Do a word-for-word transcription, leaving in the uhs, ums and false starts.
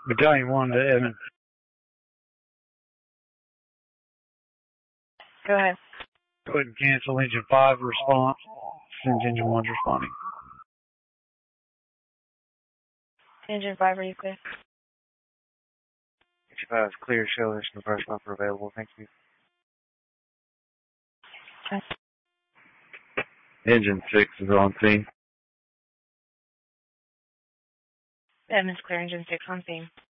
Battalion one to Evan. Go ahead. Go ahead and cancel engine five response since engine one's responding. Engine five, are you clear? Engine five is clear. Show there's no pressure bumper available. Thank you. Okay. Engine six is on scene. Evan's clear. Engine six on scene.